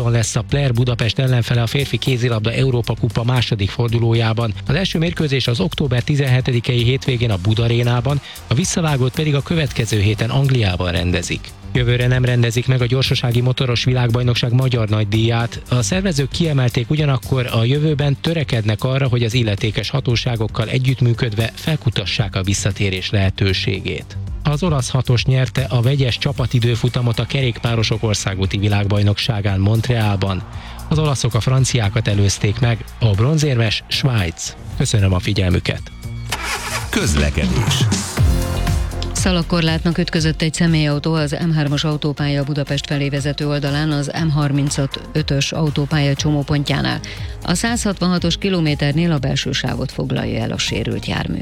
Lyon lesz a Player Budapest ellenfele a férfi kézilabda Európa kupa második fordulójában. Az első mérkőzés az október 17-i hétvégén a Budarénában, a visszavágót pedig a következő héten Angliában rendezik. Jövőre nem rendezik meg a gyorsasági motoros világbajnokság magyar nagydíját. A szervezők kiemelték, ugyanakkor a jövőben törekednek arra, hogy az illetékes hatóságokkal együttműködve felkutassák a visszatérés lehetőségét. Az olasz hatos nyerte a vegyes csapatidőfutamot a kerékpárosok országúti világbajnokságán Montrealban. Az olaszok a franciákat előzték meg, a bronzérmes Svájc. Köszönöm a figyelmüket! Közlekedés. Szalagkorlátnak ütközött egy személyautó az M3-as autópálya Budapest felé vezető oldalán az M35-ös autópálya csomópontjánál. A 166-os kilométernél a belső sávot foglalja el a sérült jármű.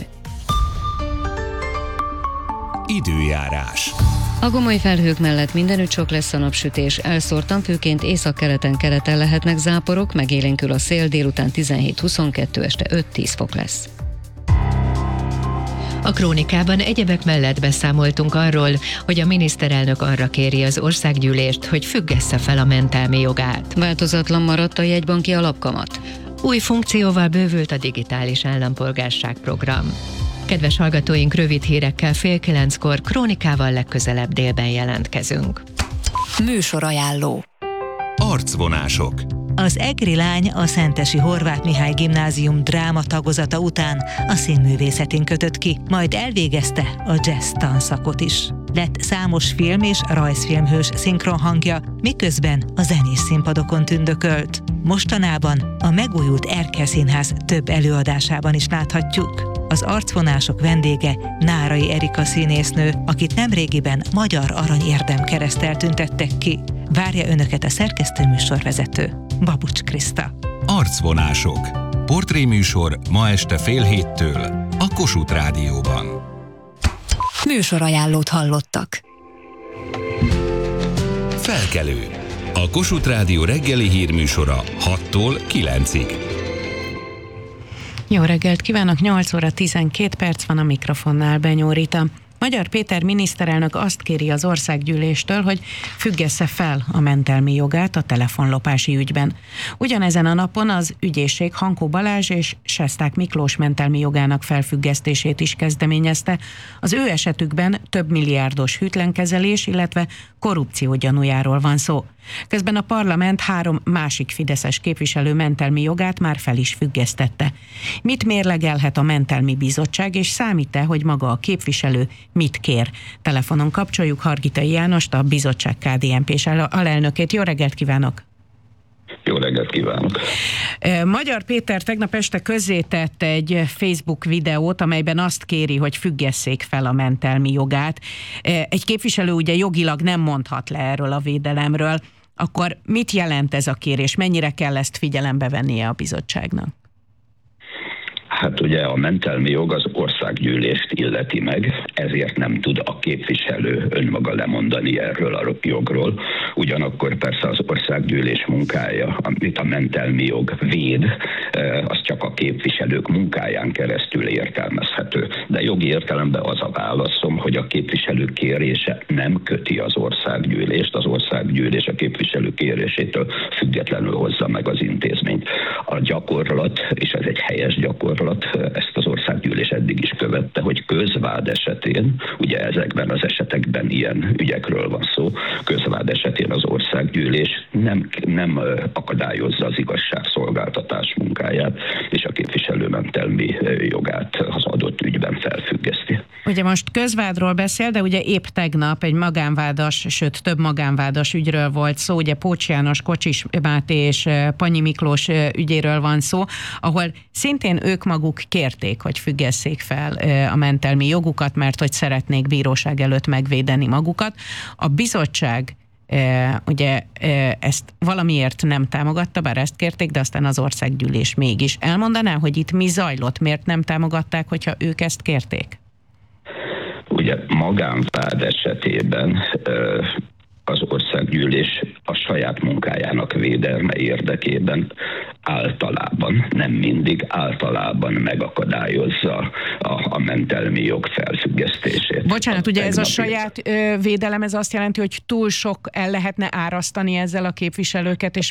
Időjárás. A gomoly felhők mellett mindenütt sok lesz a napsütés, elszórtan főként északkeleten lehetnek záporok, megélénkül a szél, délután 17-22, este 5-10 fok lesz. A krónikában egyebek mellett beszámoltunk arról, hogy a miniszterelnök arra kéri az országgyűlést, hogy függesse fel a mentelmi jogát. Változatlan maradt a jegybanki alapkamat. Új funkcióval bővült a digitális állampolgárság program. Kedves hallgatóink, rövid hírekkel 8:30-kor, krónikával legközelebb délben jelentkezünk. Műsorajánló. Arcvonások. Az egri lány a Szentesi Horváth Mihály Gimnázium dráma tagozata után a színművészetén kötött ki, majd elvégezte a jazz tanszakot is. Lett számos film és rajzfilmhős szinkronhangja, miközben a zenés színpadokon tündökölt. Mostanában a megújult Erkel Színház több előadásában is láthatjuk. Az arcvonások vendége Nárai Erika színésznő, akit nemrégiben Magyar Arany Érdemkereszttel tüntettek ki. Várja önöket a szerkesztő műsorvezető, Babucs Kriszta. Arcvonások. Portréműsor ma este 6:30 a Kossuth Rádióban. Műsorajánlót hallottak. Felkelő. A Kossuth Rádió reggeli hírműsora 6-tól 9-ig. Jó reggelt kívánok, 8 óra 12 perc van, a mikrofonnál Benyó Rita. Magyar Péter miniszterelnök azt kéri az országgyűléstől, hogy függesse fel a mentelmi jogát a telefonlopási ügyben. Ugyanezen a napon az ügyészség Hankó Balázs és Sesták Miklós mentelmi jogának felfüggesztését is kezdeményezte. Az ő esetükben több milliárdos hűtlenkezelés, illetve korrupció gyanújáról van szó. Közben a parlament 3 másik fideszes képviselő mentelmi jogát már fel is függesztette. Mit mérlegelhet a mentelmi bizottság, és számít-e, hogy maga a képviselő mit kér? Telefonon kapcsoljuk Hargitai Jánost, a bizottság KDNP-s alelnökét. Jó reggelt kívánok! Jó reggelt kívánok! Magyar Péter tegnap este közzétett egy Facebook videót, amelyben azt kéri, hogy függesszék fel a mentelmi jogát. Egy képviselő ugye jogilag nem mondhat le erről a védelemről. Akkor mit jelent ez a kérés? Mennyire kell ezt figyelembe vennie a bizottságnak? Hát ugye a mentelmi jog az országgyűlést illeti meg, ezért nem tud a képviselő önmaga lemondani erről a jogról. Ugyanakkor persze az országgyűlés munkája, amit a mentelmi jog véd, az csak a képviselők munkáján keresztül értelmezhető. De jogi értelemben az a válaszom, hogy a képviselő kérése nem köti az országgyűlést, az országgyűlés a képviselő kérésétől függetlenül hozza meg az intézményt. A gyakorlat, és ez egy helyes gyakorlat, ezt az országgyűlés eddig is követte, hogy közvád esetén, ugye ezekben az esetekben ilyen ügyekről van szó, közvád esetén az országgyűlés nem akadályozza az igazságszolgáltatás munkáját, és a képviselő mentelmi jogát az adott ügyben felfüggeszti. Ugye most közvádról beszél, de ugye épp tegnap egy magánvádas, sőt több magánvádas ügyről volt szó, ugye Pócs János, Kocsis Máté és Panyi Miklós ügyéről van szó, ahol szintén ők maguk kérték, hogy függesszék fel a mentelmi jogukat, mert hogy szeretnék bíróság előtt megvédeni magukat. A bizottság ugye ezt valamiért nem támogatta, bár ezt kérték, de aztán az országgyűlés mégis. Elmondaná, hogy itt mi zajlott, miért nem támogatták, hogyha ők ezt kérték? Ugye magánvád esetében az országgyűlés a saját munkájának védelme érdekében általában, nem mindig, általában megakadályozza a mentelmi jog felfüggesztését. Bocsánat, ugye ez a saját védelem, ez azt jelenti, hogy túl sok el lehetne árasztani ezzel a képviselőket, és